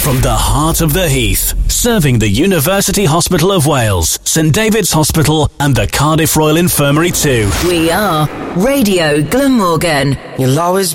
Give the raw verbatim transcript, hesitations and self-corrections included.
From the heart of the Heath, serving the University Hospital of Wales, St David's Hospital and the Cardiff Royal Infirmary too. We are Radio Glamorgan. You'll always